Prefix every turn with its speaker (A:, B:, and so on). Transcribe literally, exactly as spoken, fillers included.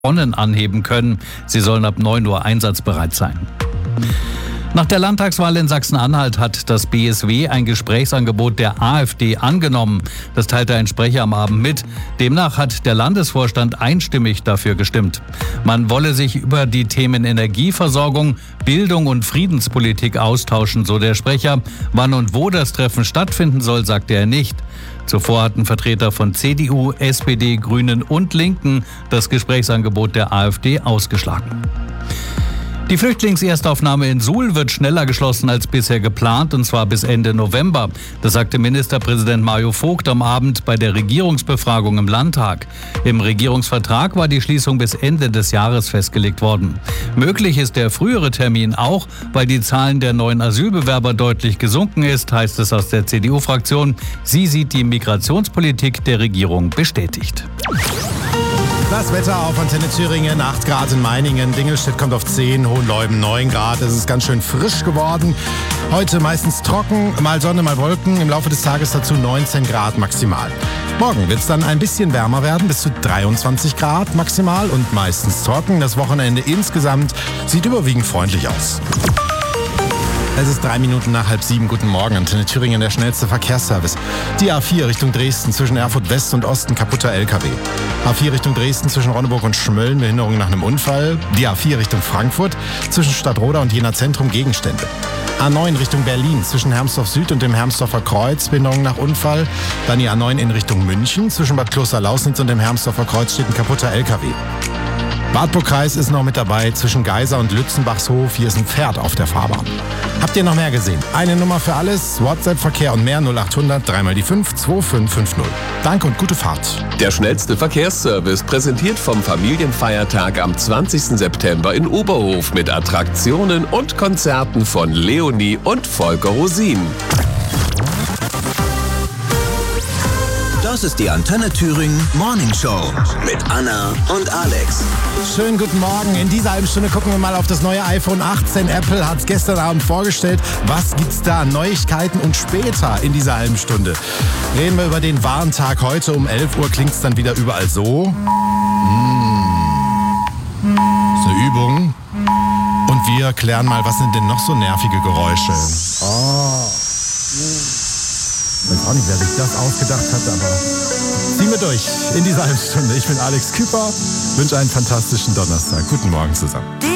A: Tonnen anheben können. Sie sollen ab neun Uhr einsatzbereit sein. Nach der Landtagswahl in Sachsen-Anhalt hat das B S W ein Gesprächsangebot der AfD angenommen. Das teilte ein Sprecher am Abend mit. Demnach hat der Landesvorstand einstimmig dafür gestimmt. Man wolle sich über die Themen Energieversorgung, Bildung und Friedenspolitik austauschen, so der Sprecher. Wann und wo das Treffen stattfinden soll, sagte er nicht. Zuvor hatten Vertreter von C D U, S P D, Grünen und Linken das Gesprächsangebot der AfD ausgeschlagen. Die Flüchtlingserstaufnahme in Suhl wird schneller geschlossen als bisher geplant, und zwar bis Ende November. Das sagte Ministerpräsident Mario Vogt am Abend bei der Regierungsbefragung im Landtag. Im Regierungsvertrag war die Schließung bis Ende des Jahres festgelegt worden. Möglich ist der frühere Termin auch, weil die Zahlen der neuen Asylbewerber deutlich gesunken ist, heißt es aus der C D U-Fraktion. Sie sieht die Migrationspolitik der Regierung bestätigt.
B: Das Wetter auf Antenne Thüringen, acht Grad in Meiningen, Dingelstedt kommt auf zehn, Hohenleuben neun Grad. Es ist ganz schön frisch geworden. Heute meistens trocken, mal Sonne, mal Wolken. Im Laufe des Tages dazu neunzehn Grad maximal. Morgen wird es dann ein bisschen wärmer werden, bis zu dreiundzwanzig Grad maximal und meistens trocken. Das Wochenende insgesamt sieht überwiegend freundlich aus. Es ist drei Minuten nach halb sieben. Guten Morgen, Antenne Thüringen, der schnellste Verkehrsservice. Die A vier Richtung Dresden zwischen Erfurt West und Osten, kaputter L K W. A vier Richtung Dresden zwischen Ronneburg und Schmölln, Behinderung nach einem Unfall. Die A vier Richtung Frankfurt zwischen Stadtroda und Jena Zentrum, Gegenstände. A neun Richtung Berlin zwischen Hermsdorf Süd und dem Hermsdorfer Kreuz, Behinderung nach Unfall. Dann die A neun in Richtung München zwischen Bad Kloster-Lausnitz und dem Hermsdorfer Kreuz steht ein kaputter L K W. Wartburg-Kreis ist noch mit dabei, zwischen Geisa und Lützenbachshof. Hier ist ein Pferd auf der Fahrbahn. Habt ihr noch mehr gesehen? Eine Nummer für alles, WhatsApp-Verkehr und mehr null acht hundert drei mal die fünf zwei fünf fünf null. Danke und gute Fahrt.
C: Der schnellste Verkehrsservice präsentiert vom Familienfeiertag am zwanzigsten September in Oberhof mit Attraktionen und Konzerten von Leonie und Volker Rosin.
D: Das ist die Antenne Thüringen Morning Show mit Anna und Alex.
B: Schönen guten Morgen. In dieser halben Stunde gucken wir mal auf das neue iPhone achtzehn. Apple hat es gestern Abend vorgestellt. Was gibt's da? Neuigkeiten und später in dieser halben Stunde reden wir über den Warntag. Heute um elf Uhr klingt es dann wieder überall so. Mmh. Das ist eine Übung. Und wir klären mal, was sind denn noch so nervige Geräusche? Oh. Ich weiß auch nicht, wer sich das ausgedacht hat, aber ziehen wir durch in dieser halben Stunde. Ich bin Alex Küper, wünsche einen fantastischen Donnerstag. Guten Morgen zusammen.